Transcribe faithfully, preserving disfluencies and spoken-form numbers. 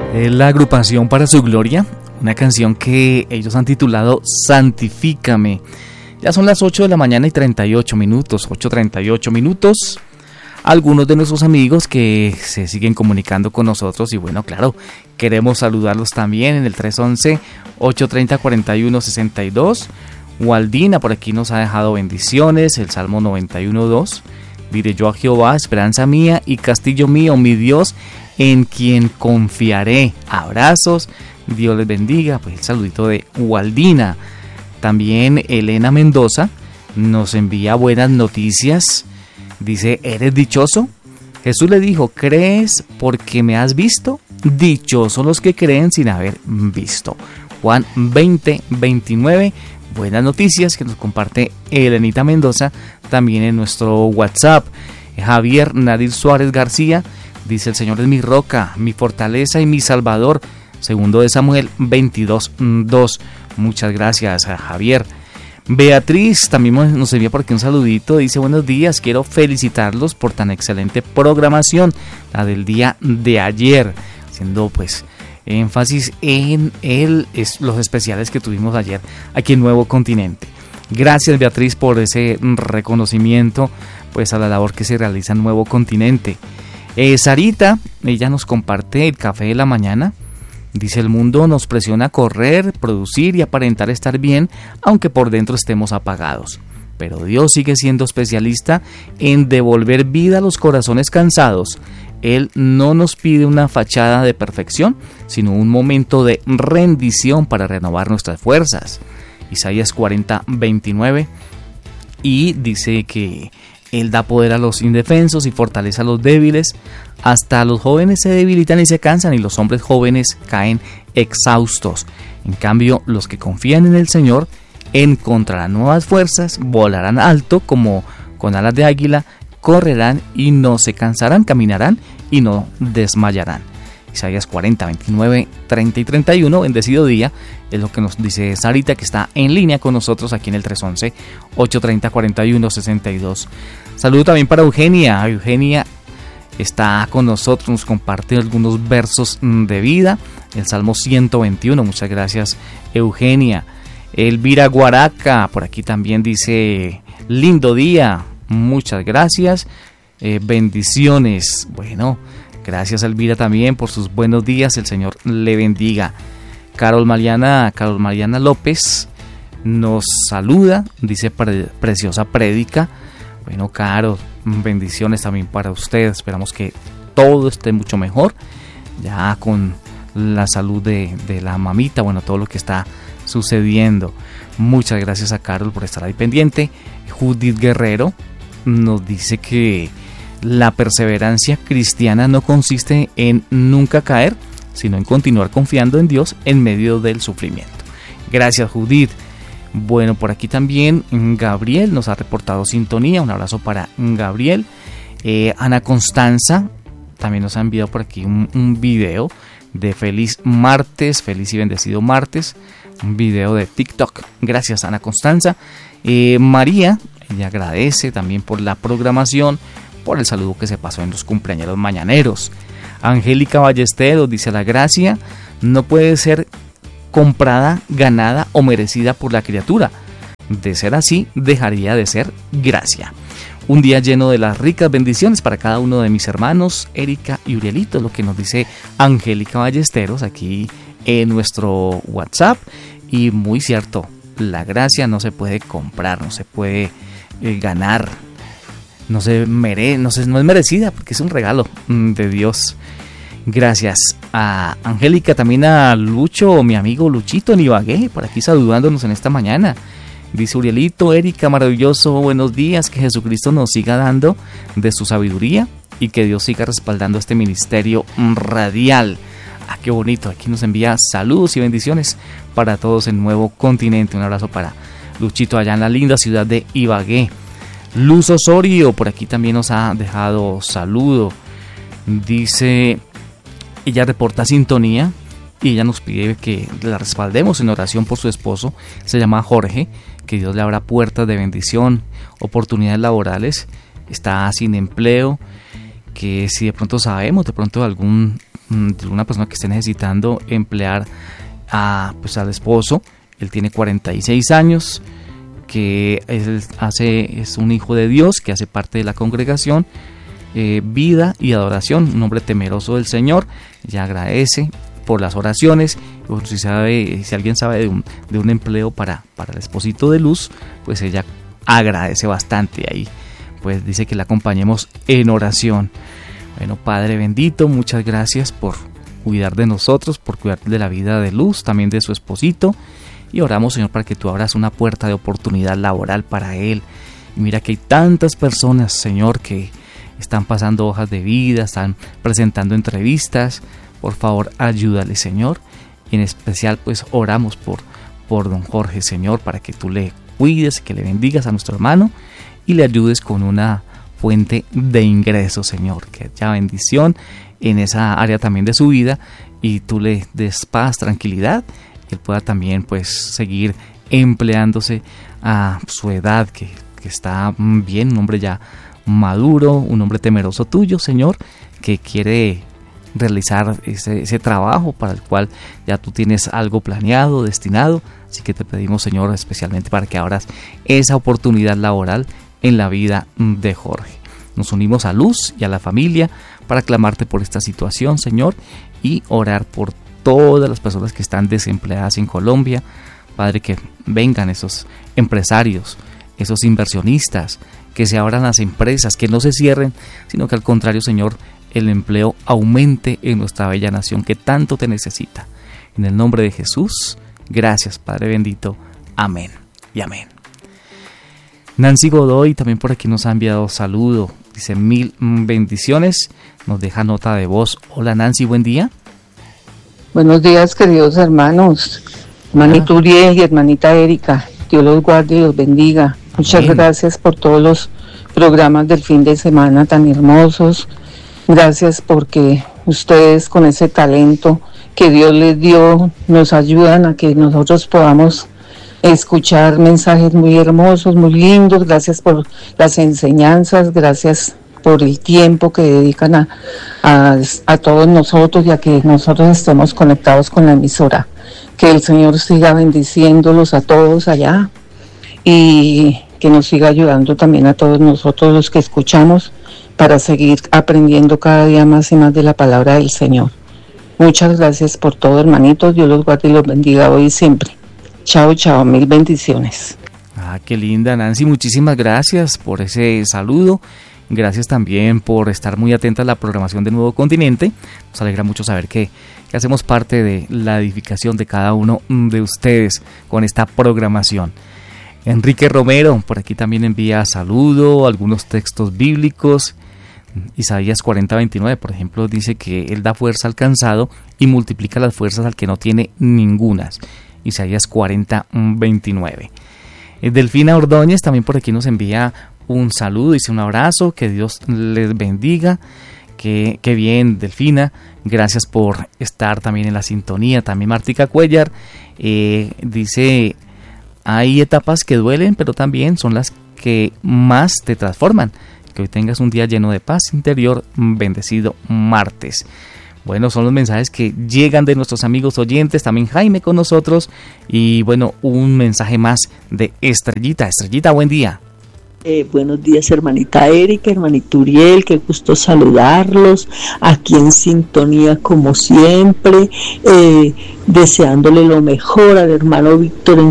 Es la agrupación Para Su Gloria, una canción que ellos han titulado Santifícame. Ya son las ocho de la mañana y treinta y ocho minutos, ocho treinta y ocho minutos. Algunos de nuestros amigos que se siguen comunicando con nosotros y bueno, claro, queremos saludarlos también en el tres once, ocho treinta, cuarenta y uno sesenta y dos. Waldina por aquí nos ha dejado bendiciones, el Salmo noventa y uno dos. Diré yo a Jehová, esperanza mía y castillo mío, mi Dios, en quien confiaré. Abrazos, Dios les bendiga. Pues el saludito de Waldina. También Elena Mendoza nos envía buenas noticias. Dice, ¿eres dichoso? Jesús le dijo, ¿crees porque me has visto? Dichosos los que creen sin haber visto. Juan veinte, veintinueve. Buenas noticias que nos comparte Elenita Mendoza también en nuestro WhatsApp. Javier Nadir Suárez García dice, el Señor es mi roca, mi fortaleza y mi salvador. Segundo de Samuel veintidós, dos. Muchas gracias a Javier. Beatriz también nos envía por aquí un saludito. Dice, buenos días, quiero felicitarlos por tan excelente programación, la del día de ayer. Haciendo pues énfasis en el, es, los especiales que tuvimos ayer aquí en Nuevo Continente. Gracias, Beatriz, por ese reconocimiento pues a la labor que se realiza en Nuevo Continente. Eh, Sarita, ella nos comparte el café de la mañana. Dice, el mundo nos presiona a correr, producir y aparentar estar bien, aunque por dentro estemos apagados. Pero Dios sigue siendo especialista en devolver vida a los corazones cansados. Él no nos pide una fachada de perfección, sino un momento de rendición para renovar nuestras fuerzas. Isaías cuarenta, veintinueve. Y dice que Él da poder a los indefensos y fortaleza a los débiles. Hasta los jóvenes se debilitan y se cansan y los hombres jóvenes caen exhaustos. En cambio, los que confían en el Señor encontrarán nuevas fuerzas, volarán alto como con alas de águila, correrán y no se cansarán, caminarán y no desmayarán. Isaías cuarenta, veintinueve, treinta y treinta y uno. Bendecido día, es lo que nos dice Sarita, que está en línea con nosotros aquí en el tres once, ocho treinta, cuarenta y uno sesenta y dos. Saludo también para Eugenia. Eugenia está con nosotros, nos comparte algunos versos de vida, el Salmo ciento veintiuno. Muchas gracias, Eugenia. Elvira Guaraca por aquí también dice, lindo día, muchas gracias, eh, bendiciones. Bueno, gracias, Elvira, también por sus buenos días, el Señor le bendiga. Carol Mariana, Carol Mariana López nos saluda, dice, pre- preciosa prédica. Bueno, Carol, bendiciones también para usted, esperamos que todo esté mucho mejor, ya con la salud de, de la mamita, bueno, todo lo que está sucediendo. Muchas gracias a Carol por estar ahí pendiente. Judith Guerrero nos dice que la perseverancia cristiana no consiste en nunca caer, sino en continuar confiando en Dios en medio del sufrimiento. Gracias, Judith. Bueno, por aquí también Gabriel nos ha reportado sintonía. Un abrazo para Gabriel. eh, Ana Constanza también nos ha enviado por aquí un, un video de feliz martes, feliz y bendecido martes, un video de TikTok. Gracias, Ana Constanza. eh, María, ella agradece también por la programación, por el saludo que se pasó en los cumpleaños mañaneros. Angélica Ballesteros dice, la gracia no puede ser comprada, ganada o merecida por la criatura. De ser así, dejaría de ser gracia. Un día lleno de las ricas bendiciones para cada uno de mis hermanos, Erika y Urielito, lo que nos dice Angélica Ballesteros aquí en nuestro WhatsApp. Y muy cierto, la gracia no se puede comprar, no se puede eh, ganar, no se mere, no, se, no es merecida porque es un regalo de Dios. Gracias a Angélica, también a Lucho, mi amigo Luchito en Ibagué, por aquí saludándonos en esta mañana. Dice Urielito, Erika, maravilloso, buenos días, que Jesucristo nos siga dando de su sabiduría y que Dios siga respaldando este ministerio radial. Ah, qué bonito, aquí nos envía saludos y bendiciones para todos en Nuevo Continente. Un abrazo para Luchito allá en la linda ciudad de Ibagué. Luz Osorio, por aquí también nos ha dejado saludo. Dice, ella reporta sintonía y ella nos pide que la respaldemos en oración por su esposo. Se llama Jorge, que Dios le abra puertas de bendición, oportunidades laborales. Está sin empleo, que si de pronto sabemos de pronto algún de una persona que esté necesitando emplear a, pues, al esposo. Él tiene cuarenta y seis años, que es, hace, es un hijo de Dios, que hace parte de la congregación eh, Vida y Adoración, un hombre temeroso del Señor. Ya agradece por las oraciones. Bueno, si sabe, si alguien sabe de un, de un empleo para, para el esposito de Luz, pues ella agradece bastante ahí. Pues dice que la acompañemos en oración. Bueno, Padre bendito, muchas gracias por cuidar de nosotros, por cuidar de la vida de Luz, también de su esposito. Y oramos, Señor, para que tú abras una puerta de oportunidad laboral para él. Y mira que hay tantas personas, Señor, que están pasando hojas de vida, están presentando entrevistas. Por favor, ayúdale, Señor. Y en especial, pues oramos por, por don Jorge, Señor, para que tú le cuides, que le bendigas a nuestro hermano y le ayudes con una fuente de ingresos, Señor. Que haya bendición en esa área también de su vida y tú le des paz, tranquilidad. Que él pueda también, pues, seguir empleándose a su edad, que, que está bien, un hombre ya maduro, un hombre temeroso tuyo, Señor, que quiere realizar ese, ese trabajo para el cual ya tú tienes algo planeado, destinado. Así que te pedimos, Señor, especialmente para que abras esa oportunidad laboral en la vida de Jorge. Nos unimos a Luz y a la familia para clamarte por esta situación, Señor, y orar por todas las personas que están desempleadas en Colombia. Padre, que vengan esos empresarios, esos inversionistas, que se abran las empresas, que no se cierren, sino que al contrario, Señor, el empleo aumente en nuestra bella nación que tanto te necesita. En el nombre de Jesús, gracias, Padre bendito. Amén y amén. Nancy Godoy también por aquí nos ha enviado saludo. Dice mil bendiciones. Nos deja nota de voz. Hola Nancy, buen día. Buenos días, queridos hermanos. Hermanito Uriel y hermanita Erika. Dios los guarde y los bendiga. Muchas Amén. Gracias por todos los programas del fin de semana tan hermosos. Gracias porque ustedes con ese talento que Dios les dio nos ayudan a que nosotros podamos escuchar mensajes muy hermosos, muy lindos. Gracias por las enseñanzas, gracias por el tiempo que dedican a, a, a todos nosotros y a que nosotros estemos conectados con la emisora. Que el Señor siga bendiciéndolos a todos allá y que nos siga ayudando también a todos nosotros los que escuchamos para seguir aprendiendo cada día más y más de la palabra del Señor. Muchas gracias por todo, hermanitos. Dios los guarde y los bendiga hoy y siempre. Chao, chao, mil bendiciones. Ah, qué linda, Nancy. Muchísimas gracias por ese saludo. Gracias también por estar muy atenta a la programación de Nuevo Continente. Nos alegra mucho saber que, que hacemos parte de la edificación de cada uno de ustedes con esta programación. Enrique Romero, por aquí también envía saludo, algunos textos bíblicos. Isaías cuarenta veintinueve, por ejemplo, dice que Él da fuerza al cansado y multiplica las fuerzas al que no tiene ningunas. Isaías cuarenta veintinueve. Delfina Ordóñez también por aquí nos envía un saludo, dice un abrazo, que Dios les bendiga. Qué, qué bien, Delfina, gracias por estar también en la sintonía. También Martica Cuellar eh, dice, hay etapas que duelen, pero también son las que más te transforman. Que hoy tengas un día lleno de paz interior, bendecido martes. Bueno, son los mensajes que llegan de nuestros amigos oyentes, también Jaime con nosotros. Y bueno, un mensaje más de Estrellita. Estrellita, buen día. Eh, buenos días, hermanita Erika, hermanito Uriel, qué gusto saludarlos, aquí en sintonía como siempre, eh, deseándole lo mejor al hermano Víctor en